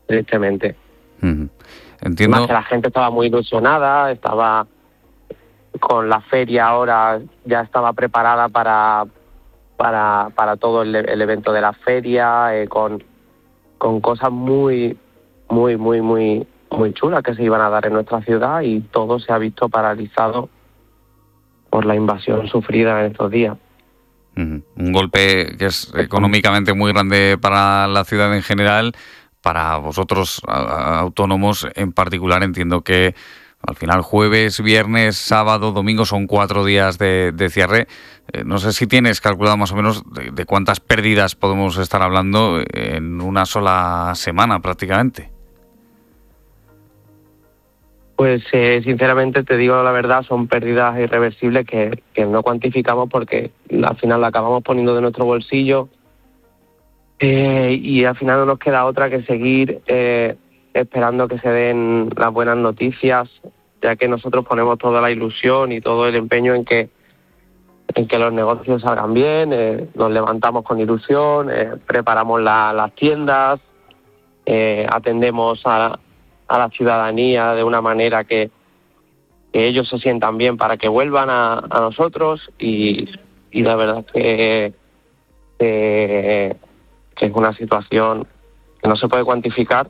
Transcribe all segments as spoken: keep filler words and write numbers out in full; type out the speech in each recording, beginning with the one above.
tristemente. Uh-huh. Entiendo. Más que la gente estaba muy ilusionada, estaba con la feria ahora, ya estaba preparada para para para todo el, el evento de la feria, eh, con, con cosas muy, muy, muy, muy, muy chulas que se iban a dar en nuestra ciudad, y todo se ha visto paralizado por la invasión sufrida en estos días. Uh-huh. Un golpe que es económicamente muy grande para la ciudad en general, para vosotros a, autónomos en particular. Entiendo que al final jueves, viernes, sábado, domingo son cuatro días de, de cierre. Eh, no sé si tienes calculado más o menos de, de cuántas pérdidas podemos estar hablando en una sola semana prácticamente. Pues eh, sinceramente te digo la verdad, son pérdidas irreversibles que, que no cuantificamos, porque al final la acabamos poniendo de nuestro bolsillo, eh, y al final no nos queda otra que seguir eh, esperando que se den las buenas noticias, ya que nosotros ponemos toda la ilusión y todo el empeño en que en que los negocios salgan bien, eh, nos levantamos con ilusión, eh, preparamos la, las tiendas, eh, atendemos a a la ciudadanía de una manera que, que ellos se sientan bien para que vuelvan a, a nosotros, y, y la verdad que, que, que es una situación que no se puede cuantificar,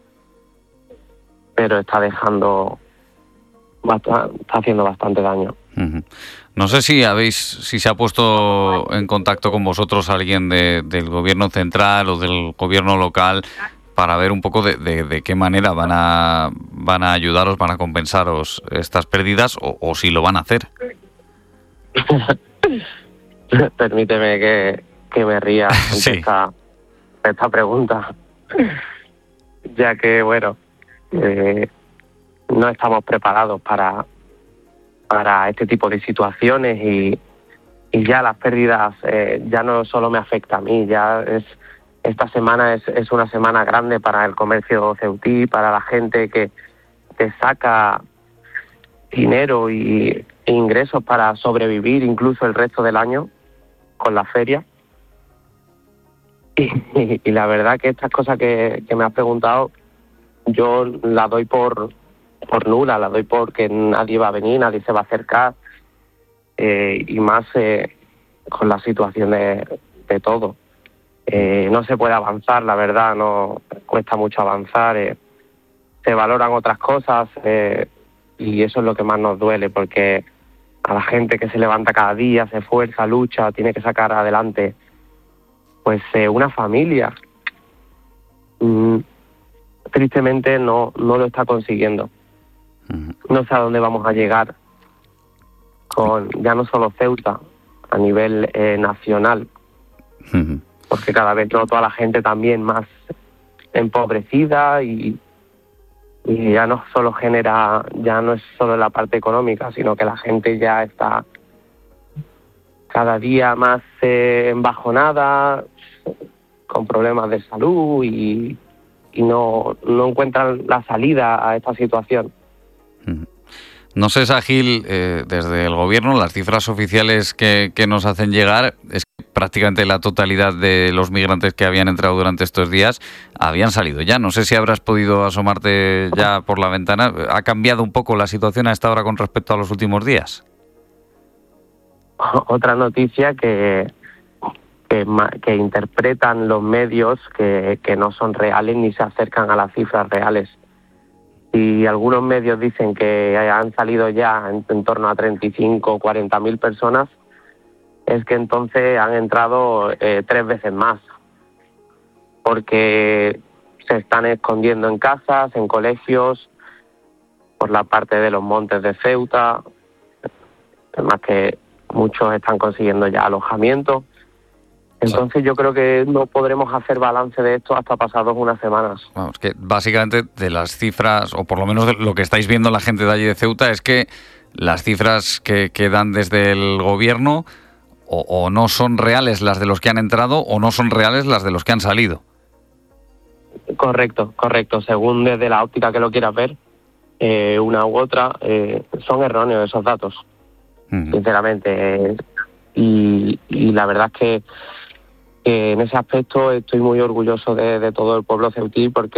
pero está dejando bastante, está haciendo bastante daño. Uh-huh. No sé si habéis, si se ha puesto en contacto con vosotros alguien de, del gobierno central o del gobierno local para ver un poco de, de, de qué manera van a van a ayudaros, van a compensaros estas pérdidas, o, o si lo van a hacer. Permíteme que, que me ría ante Sí. esta, esta pregunta, ya que, bueno, eh, no estamos preparados para, para este tipo de situaciones, y, y ya las pérdidas eh, ya no solo me afecta a mí, ya es... Esta semana es, es una semana grande para el comercio ceutí, para la gente que, que saca dinero y e ingresos para sobrevivir incluso el resto del año con la feria. Y, y, y la verdad que estas cosas que, que me has preguntado, yo las doy por, por nula, las doy porque nadie va a venir, nadie se va a acercar, eh, y más eh, con la situación de, de todo. Eh, no se puede avanzar, la verdad, no cuesta mucho avanzar, eh, se valoran otras cosas, eh, y eso es lo que más nos duele, porque a la gente que se levanta cada día, se esfuerza, lucha, tiene que sacar adelante pues eh, una familia, mm, tristemente no, no lo está consiguiendo. Uh-huh. No sé a dónde vamos a llegar con ya no solo Ceuta, a nivel eh, nacional. Uh-huh. Porque cada vez noto a la gente también más empobrecida, y, y ya no solo genera, ya no es solo la parte económica, sino que la gente ya está cada día más eh, embajonada, con problemas de salud, y, y no, no encuentran la salida a esta situación. No sé, Sahil, eh, desde el gobierno, las cifras oficiales que, que nos hacen llegar es que prácticamente la totalidad de los migrantes que habían entrado durante estos días habían salido ya. No sé si habrás podido asomarte ya por la ventana. ¿Ha cambiado un poco la situación a esta hora con respecto a los últimos días? Otra noticia que, que, que interpretan los medios que, que no son reales ni se acercan a las cifras reales. Y algunos medios dicen que han salido ya en, en torno a treinta y cinco o cuarenta mil personas, es que entonces han entrado eh, tres veces más, porque se están escondiendo en casas, en colegios, por la parte de los montes de Ceuta, además que muchos están consiguiendo ya alojamiento. Entonces yo creo que no podremos hacer balance de esto hasta pasados unas semanas. Vamos, que básicamente de las cifras, o por lo menos de lo que estáis viendo la gente de allí de Ceuta, es que las cifras que, que dan desde el gobierno o, o no son reales las de los que han entrado, o no son reales las de los que han salido. Correcto, correcto. Según desde la óptica que lo quieras ver, eh, una u otra, eh, son erróneos esos datos, uh-huh. sinceramente. Eh, y, y la verdad es que, que en ese aspecto estoy muy orgulloso de, de todo el pueblo ceutí, porque